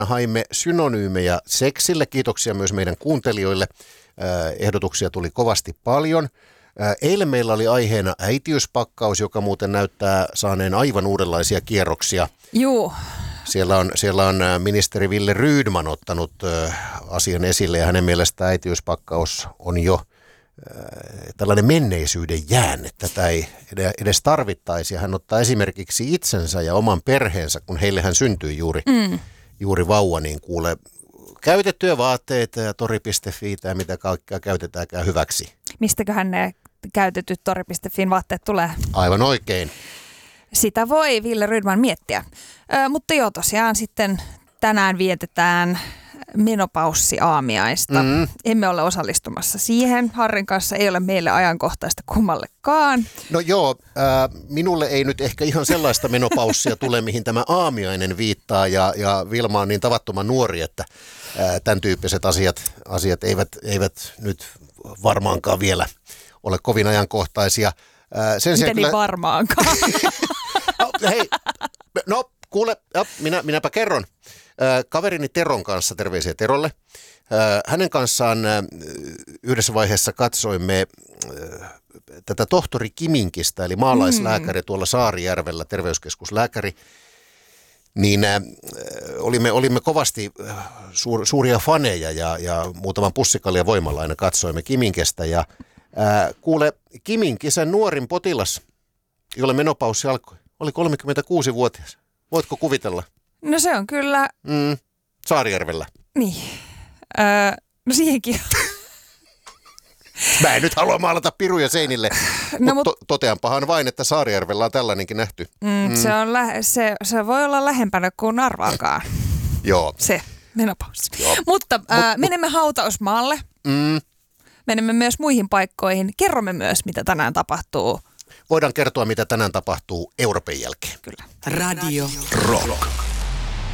Haimme synonyymejä seksille. Kiitoksia myös meidän kuuntelijoille. Ehdotuksia tuli kovasti paljon. Eilen meillä oli aiheena äitiyspakkaus, joka muuten näyttää saaneen aivan uudenlaisia kierroksia. Juu. Siellä on ministeri Wille Rydman ottanut asian esille ja hänen mielestään äitiyspakkaus on jo tällainen menneisyyden jäänne. Tätä ei edes tarvittaisi. Hän ottaa esimerkiksi itsensä ja oman perheensä, kun heille hän syntyi juuri vauva, niin kuule käytettyjä vaatteita ja tori.fi ja mitä kaikkea käytetäänkään hyväksi. Mistäköhän ne käytetyt tori.fin vaatteet tulee? Aivan oikein. Sitä voi Wille Rydman miettiä. Mutta joo, tosiaan sitten tänään vietetään menopaussiaamiaista. Emme ole osallistumassa siihen. Harrin kanssa ei ole meille ajankohtaista kummallekaan. No joo, minulle ei nyt ehkä ihan sellaista menopaussia tule, mihin tämä aamiainen viittaa. Ja Vilma on niin tavattoman nuori, että tämän tyyppiset asiat eivät nyt varmaankaan vielä ole kovin ajankohtaisia. Miten niin varmaankaan? Hei, no kuule, minäpä kerron. Kaverini Teron kanssa, terveisiä Terolle. Hänen kanssaan yhdessä vaiheessa katsoimme tätä tohtori Kiminkistä, eli maalaislääkäri tuolla Saarijärvellä, terveyskeskuslääkäri. Niin olimme kovasti suuria faneja ja muutaman pussikaljan voimalla aina katsoimme Kiminkestä. Ja kuule, Kiminkisen nuorin potilas, jolle menopaussi alkoi, oli 36-vuotias. Voitko kuvitella? No se on kyllä... Saarijärvellä. Niin. No siihenkin. Mä en nyt halua maalata piruja seinille, mutta toteanpahan vain, että Saarijärvellä on tällainenkin nähty. Se voi olla lähempänä kuin arvaakaan. Joo. Se menopaussi. Mutta menemme hautausmaalle. Menemme myös muihin paikkoihin. Kerromme myös, mitä tänään tapahtuu. Voidaan kertoa, mitä tänään tapahtuu Euroopan jälkeen. Kyllä. Radio Rock.